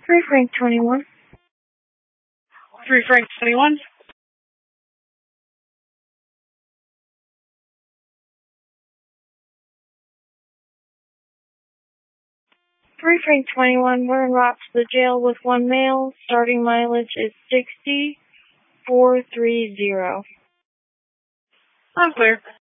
3 Frank 21. 3 Frank 21. Three Frank 21, we're en route to the jail with one male. Starting mileage is 60,430. I'm clear.